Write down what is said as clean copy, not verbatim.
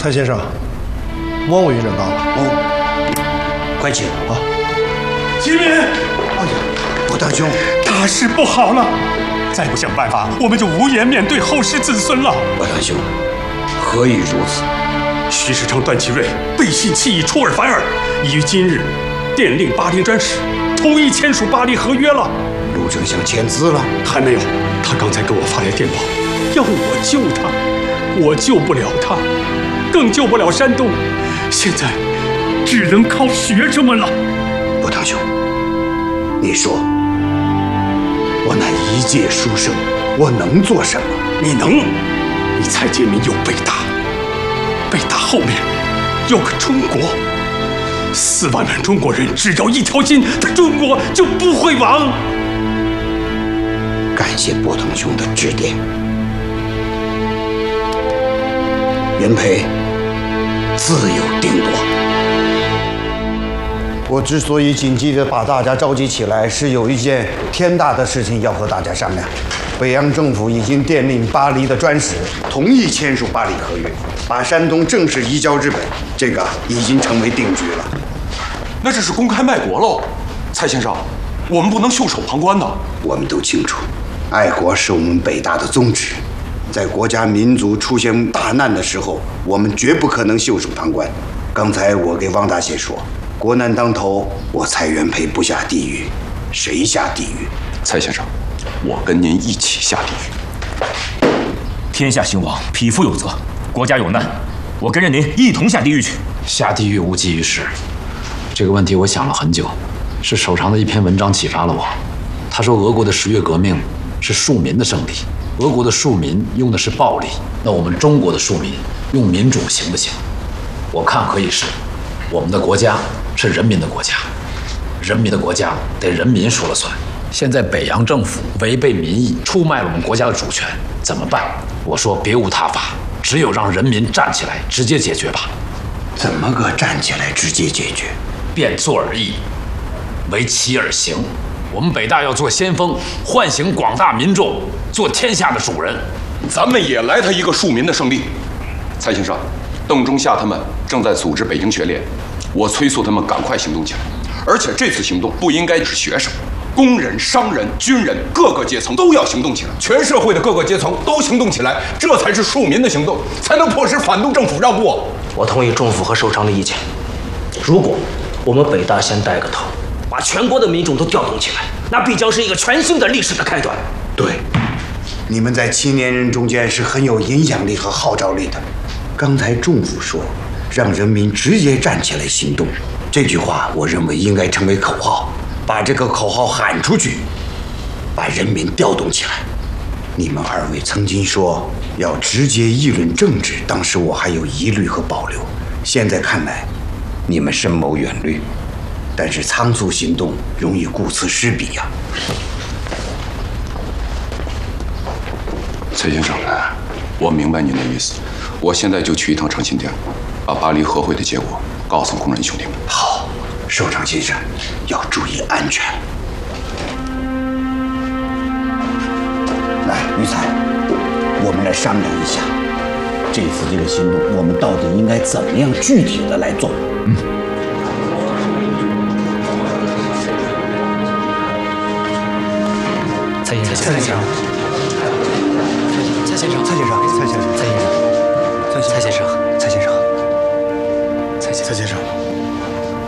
蔡先生，汪委员到了。 哦，快请啊！ 吉民， 哎呀，郭大兄， 大事不好了！再不想办法，我们就无颜面对后世子孙了。 郭大兄，何以如此？ 徐世成、段祺瑞背信弃义、出尔反尔，已于今日电令巴黎专使同意签署巴黎合约了。 陆丞相签字了？ 还没有，他刚才给我发来电报，要我救他，我救不了他，更救不了山东，现在只能靠学生们了。 郭堂兄，你说，我乃一介书生，我能做什么？ 你能？你蔡建民有北大，北大后面有个中国，4万万中国人只要一条心，他中国就不会亡。 感谢郭堂兄的指点。原配自有定夺。我之所以紧急地把大家召集起来，是有一件天大的事情要和大家商量。北洋政府已经电令巴黎的专使同意签署巴黎合约，把山东正式移交日本，这个已经成为定局了。 那这是公开卖国喽，蔡先生，我们不能袖手旁观的。 我们都清楚，爱国是我们北大的宗旨。在国家民族出现大难的时候，我们绝不可能袖手旁观。刚才我给汪大写说，国难当头，我蔡元培不下地狱，谁下地狱？ 蔡先生，我跟您一起下地狱。 天下兴亡，匹夫有责。国家有难，我跟着您一同下地狱去。 下地狱无济于事。这个问题我想了很久，是手长的一篇文章启发了我。他说，俄国的10月革命是庶民的胜利，俄国的庶民用的是暴力，那我们中国的庶民用民主行不行？我看可以是。我们的国家是人民的国家，人民的国家得人民说了算。现在北洋政府违背民意，出卖了我们国家的主权，怎么办？我说别无他法，只有让人民站起来，直接解决吧。 怎么个站起来直接解决？ 变作而易，为其而行。我们北大要做先锋，唤醒广大民众，做天下的主人。 咱们也来他一个庶民的胜利。蔡先生，邓中夏他们正在组织北京学联，我催促他们赶快行动起来。而且这次行动不应该是学生、工人、商人、军人，各个阶层都要行动起来，全社会的各个阶层都行动起来，这才是庶民的行动，才能迫使反动政府让步。 我同意仲甫和寿昌的意见。如果我们北大先带个头，把全国的民众都调动起来，那必将是一个全新的历史的开端。 对，你们在青年人中间是很有影响力和号召力的。刚才仲甫说，让人民直接站起来行动，这句话我认为应该成为口号，把这个口号喊出去，把人民调动起来。你们2位曾经说要直接议论政治，当时我还有疑虑和保留，现在看来，你们深谋远虑，但是仓促行动容易顾此失彼呀。 蔡先生，我明白您的意思，我现在就去一趟长辛店，把巴黎和会的结果告诉工人兄弟们。 好，首长先生要注意安全。来，于才，我们来商量一下，这次这个行动，我们到底应该怎么样具体的来做？ 蔡先生，蔡先生，蔡先生， 蔡先生，蔡先生， 蔡先生， 蔡先生， 蔡先生， 蔡先生，蔡先生，